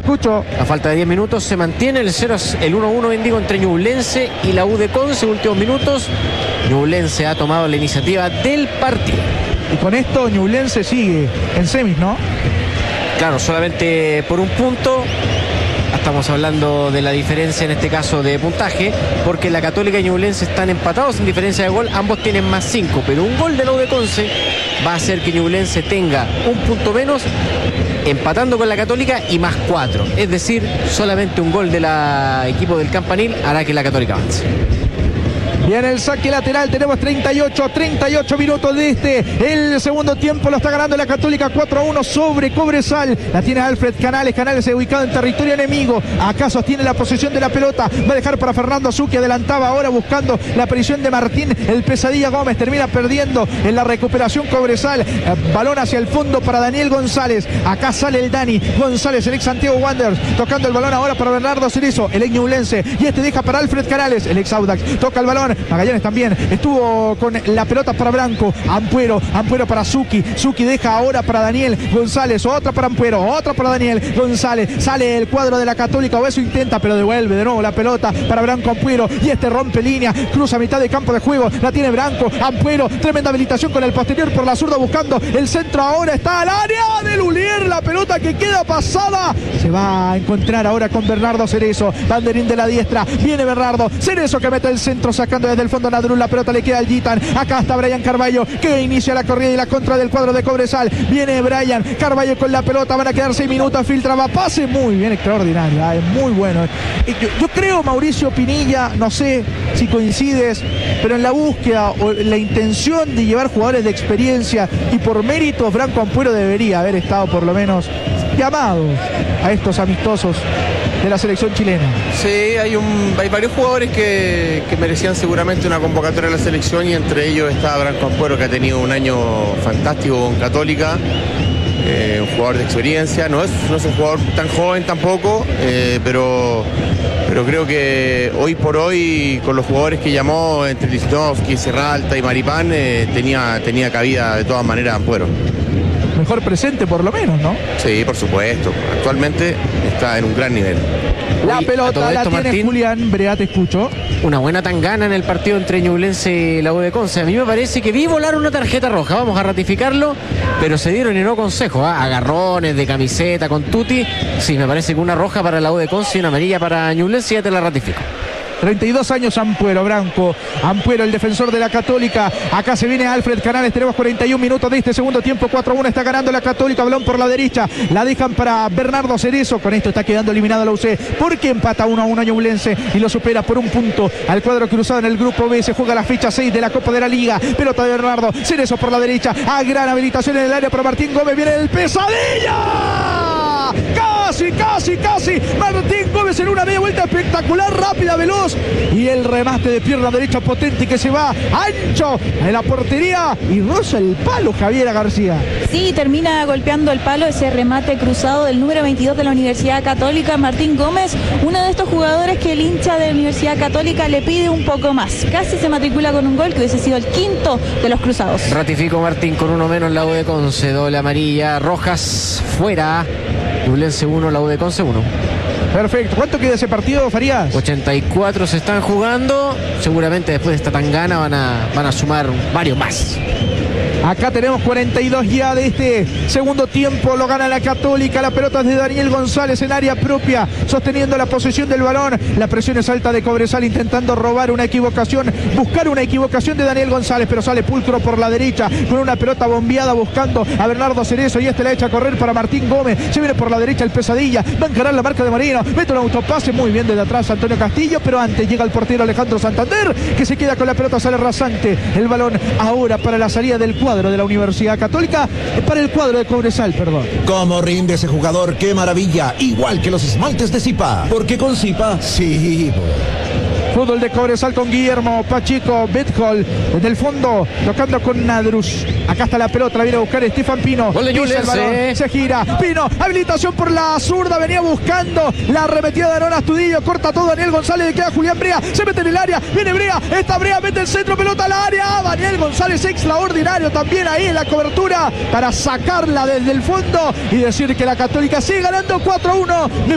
escucho. A falta de 10 minutos se mantiene el 1-1, bien digo, entre Ñublense y la U de Conce. Últimos minutos, Ñublense ha tomado la iniciativa del partido. Y con esto Ñublense sigue en semis, ¿no? Claro, solamente por un punto. Estamos hablando de la diferencia en este caso de puntaje, porque la Católica y Ñublense están empatados en diferencia de gol. Ambos tienen más 5, pero un gol de la U de Conce va a hacer que Ñublense tenga un punto menos, empatando con la Católica, y más 4. Es decir, solamente un gol del equipo del Campanil hará que la Católica avance. Viene el saque lateral, tenemos 38 minutos de el segundo tiempo, lo está ganando la Católica 4-1 sobre Cobresal. La tiene Alfred Canales, Canales ubicado en territorio enemigo, acá sostiene la posesión de la pelota, va a dejar para Fernando Zucchi, adelantaba ahora buscando la aparición de Martín, el Pesadilla Gómez, termina perdiendo en la recuperación Cobresal, balón hacia el fondo para Daniel González, acá sale el Dani González, el ex Santiago Wanderers, tocando el balón ahora para Bernardo Cerezo, el ex Ñublense, y deja para Alfred Canales, el ex Audax, toca el balón, Magallanes también estuvo con la pelota para Branco, Ampuero para Zucchi deja ahora para Daniel González, otra para Ampuero, otra para Daniel González, sale el cuadro de la Católica, o eso intenta, pero devuelve de nuevo la pelota para Branco Ampuero, y rompe línea, cruza mitad de campo de juego, la tiene Branco, Ampuero, tremenda habilitación con el posterior por la zurda buscando el centro, ahora está al área de Lulier, la pelota que queda pasada, se va a encontrar ahora con Bernardo Cerezo, banderín de la diestra, viene Bernardo Cerezo que mete el centro sacando desde el fondo Nadruz, la pelota le queda al Gitan, acá está Brian Carballo que inicia la corrida y la contra del cuadro de Cobresal, viene Brian Carballo con la pelota, van a quedar 6 minutos, filtra, va, pase muy bien, extraordinario, es muy bueno. Yo creo, Mauricio Pinilla, no sé si coincides, pero en la búsqueda o la intención de llevar jugadores de experiencia y por méritos, Branco Ampuero debería haber estado por lo menos llamado a estos amistosos de la selección chilena. Sí, hay varios jugadores que merecían seguramente una convocatoria a la selección, y entre ellos está Branco Ampuero, que ha tenido un año fantástico con Católica, un jugador de experiencia, no es un jugador tan joven tampoco, pero creo que hoy por hoy, con los jugadores que llamó entre Lichnowsky, Serralta y Maripán, tenía cabida de todas maneras Ampuero. Mejor presente por lo menos, ¿no? Sí, por supuesto. Actualmente está en un gran nivel. La pelota la tiene Martín, Julián Brea, te escucho. Una buena tangana en el partido entre Ñublense y la U de Conce. A mí me parece que vi volar una tarjeta roja, vamos a ratificarlo, pero se dieron y no consejos, agarrones de camiseta con Tuti. Sí, me parece que una roja para la U de Conce y una amarilla para Ñublense, ya te la ratifico. 32 años Ampuero, Branco Ampuero, el defensor de la Católica. Acá se viene Alfred Canales, tenemos 41 minutos de este segundo tiempo, 4-1 está ganando la Católica, balón por la derecha, la dejan para Bernardo Cerezo, con esto está quedando eliminado la UC, porque empata 1-1 Ñublense y lo supera por un punto al cuadro cruzado en el grupo B. Se juega la fecha 6 de la Copa de la Liga, pelota de Bernardo Cerezo por la derecha, a gran habilitación en el área para Martín Gómez, viene el Pesadilla, casi Martín Gómez en una media vuelta espectacular, rápida, veloz, y el remate de pierna derecha potente que se va ancho en la portería y roza el palo Javiera García. Sí, termina golpeando el palo, ese remate cruzado del número 22 de la Universidad Católica, Martín Gómez, uno de estos jugadores que el hincha de la Universidad Católica le pide un poco más, casi se matricula con un gol que hubiese sido el quinto de los cruzados. Ratifico, Martín, con uno menos la U de Conce, doble amarilla, Rojas fuera, Ñublense 1, la U de Conce 1. Perfecto. ¿Cuánto queda ese partido, Farías? 84 se están jugando. Seguramente después de esta tangana van a sumar varios más. Acá tenemos 42 ya de este segundo tiempo, lo gana la Católica, la pelota es de Daniel González en área propia, sosteniendo la posesión del balón, la presión es alta de Cobresal intentando robar una equivocación, buscar una equivocación de Daniel González, pero sale pulcro por la derecha, con una pelota bombeada buscando a Bernardo Cerezo, y la echa a correr para Martín Gómez, se viene por la derecha el Pesadilla, va a encarar la marca de Marino, mete un autopase muy bien desde atrás Antonio Castillo, pero antes llega el portero Alejandro Santander, que se queda con la pelota, sale rasante, el balón ahora para la salida del cuadro de la Universidad Católica, para el cuadro de Cobresal, perdón. ¿Cómo rinde ese jugador? ¡Qué maravilla! Igual que los esmaltes de Zipa. Porque con Zipa, sí. Fútbol de Cobresal con Guillermo Pacheco Bethol desde el fondo, tocando con Nadruz. Acá está la pelota, la viene a buscar Estefan Pino. Se gira, Pino, habilitación por la zurda, venía buscando la arremetida de Aarón Astudillo, corta todo Daniel González, le queda Julián Brea, se mete en el área, viene Brea, esta Brea mete el centro, pelota al área, Daniel González extraordinario también ahí en la cobertura para sacarla desde el fondo y decir que la Católica sigue ganando 4-1.